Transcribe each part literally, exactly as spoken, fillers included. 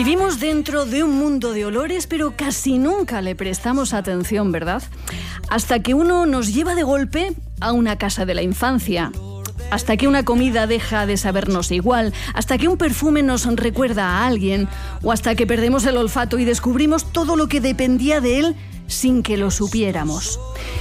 Vivimos dentro de un mundo de olores, pero casi nunca le prestamos atención, ¿verdad? Hasta que uno nos lleva de golpe a una casa de la infancia, hasta que una comida deja de sabernos igual, hasta que un perfume nos recuerda a alguien, o hasta que perdemos el olfato y descubrimos todo lo que dependía de él sin que lo supiéramos.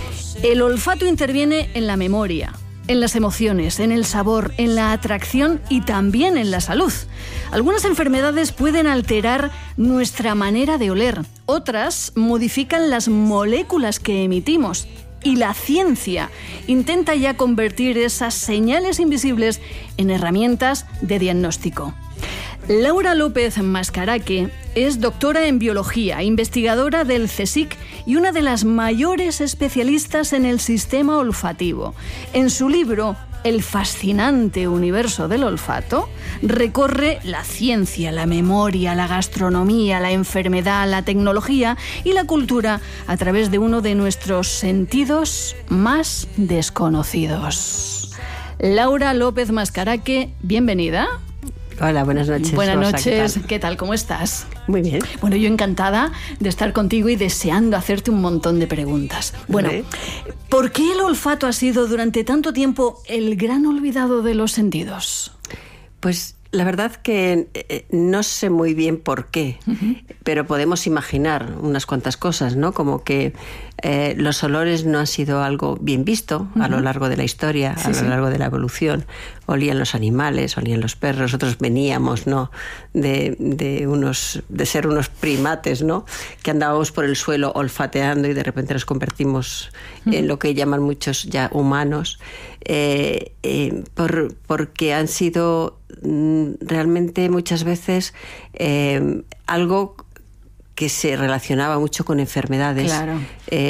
El olfato interviene en la memoria, en las emociones, en el sabor, en la atracción y también en la salud. Algunas enfermedades pueden alterar nuestra manera de oler, otras modifican las moléculas que emitimos. Y la ciencia intenta ya convertir esas señales invisibles en herramientas de diagnóstico. Laura López Mascaraque es doctora en biología, investigadora del CSIC y una de las mayores especialistas en el sistema olfativo. En su libro El fascinante universo del olfato, recorre la ciencia, la memoria, la gastronomía, la enfermedad, la tecnología y la cultura a través de uno de nuestros sentidos más desconocidos. Laura López Mascaraque, bienvenida. Hola, buenas noches. Buenas Rosa, noches, ¿qué tal? ¿Qué tal? ¿Cómo estás? Muy bien. Bueno, yo encantada de estar contigo y deseando hacerte un montón de preguntas. Bueno, ¿Sí? ¿Por qué el olfato ha sido durante tanto tiempo el gran olvidado de los sentidos? Pues la verdad que eh, no sé muy bien por qué, uh-huh. pero podemos imaginar unas cuantas cosas, ¿no? Como que eh, los olores no han sido algo bien visto uh-huh. a lo largo de la historia, sí, a lo sí. largo de la evolución. Olían los animales, olían los perros, nosotros veníamos, ¿no? De, de, unos, de ser unos primates, ¿no? Que andábamos por el suelo olfateando y de repente nos convertimos uh-huh. en lo que llaman muchos ya humanos, eh, eh, por, porque han sido realmente muchas veces eh, algo que se relacionaba mucho con enfermedades. Claro. Eh,